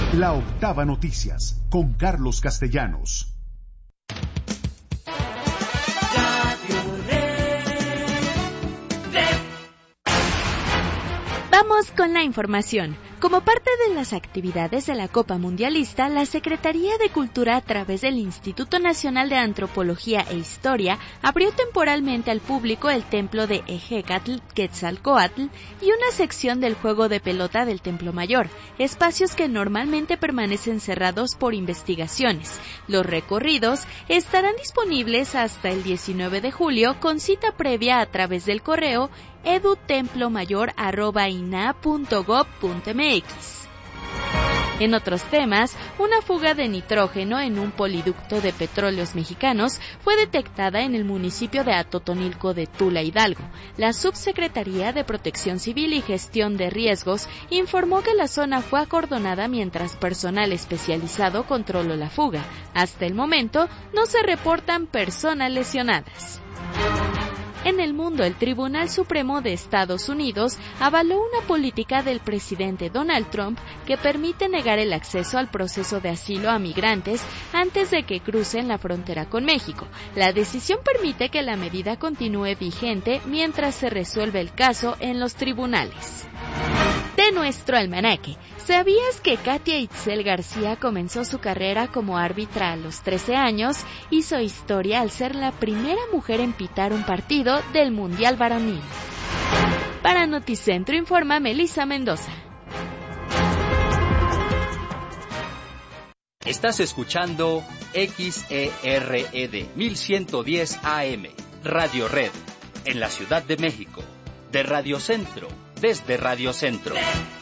La Octava Noticias, con Carlos Castellanos. Vamos con la información. Como parte de las actividades de la Copa Mundialista, la Secretaría de Cultura, a través del Instituto Nacional de Antropología e Historia, abrió temporalmente al público el templo de Ejecatl Quetzalcóatl y una sección del juego de pelota del Templo Mayor, espacios que normalmente permanecen cerrados por investigaciones. Los recorridos estarán disponibles hasta el 19 de julio con cita previa a través del correo edutemplomayor@ina.gov.mx. En otros temas, una fuga de nitrógeno en un poliducto de Petróleos Mexicanos fue detectada en el municipio de Atotonilco de Tula, Hidalgo. La Subsecretaría de Protección Civil y Gestión de Riesgos informó que la zona fue acordonada mientras personal especializado controló la fuga. Hasta el momento, no se reportan personas lesionadas. En el mundo, el Tribunal Supremo de Estados Unidos avaló una política del presidente Donald Trump que permite negar el acceso al proceso de asilo a migrantes antes de que crucen la frontera con México. La decisión permite que la medida continúe vigente mientras se resuelve el caso en los tribunales. De nuestro almanaque, ¿sabías que Katia Itzel García comenzó su carrera como árbitra a los 13 años? Hizo historia al ser la primera mujer en pitar un partido del Mundial Varonil. Para Noticentro informa Melissa Mendoza. Estás escuchando XERED 1110 AM, Radio Red, en la Ciudad de México, de Radio Centro, desde Radio Centro.